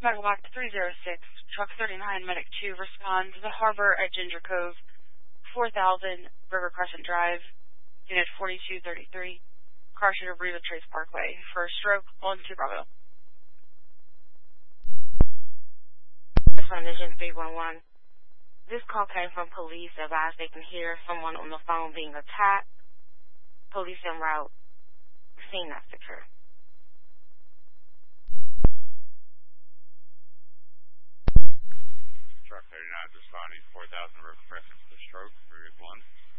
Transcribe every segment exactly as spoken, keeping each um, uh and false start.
Medical Box three zero six, Truck thirty-nine, Medic two, respond to the harbor at Ginger Cove, four thousand River Crescent Drive, Unit forty-two thirty-three, car shooter Riva Trace Parkway, for a stroke on two Bravo. This one, Vision three one one. This call came from police advised they can hear someone on the phone being attacked. Police en route. Scene not secure. Truck thirty-nine responding four thousand River Crescent for the stroke, three one.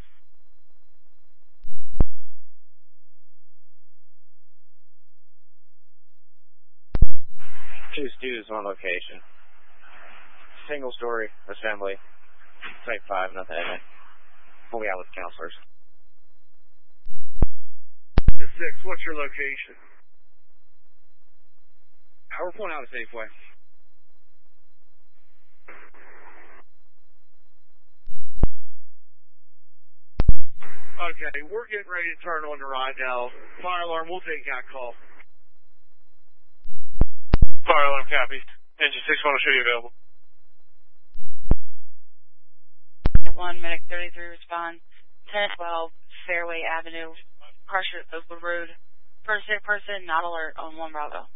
Two students on location. Single story assembly. Type five, nothing in it. Fully out with counselors. The six, what's your location? We're pulling out of Safeway. Okay, we're getting ready to turn on the ride now. Fire alarm, we'll take that call. Fire alarm copies. Engine six one will show you available. one, Medic thirty-three, respond. ten twelve, Fairway Avenue, car shooter Oakwood Road. First hit person, not alert on one Bravo.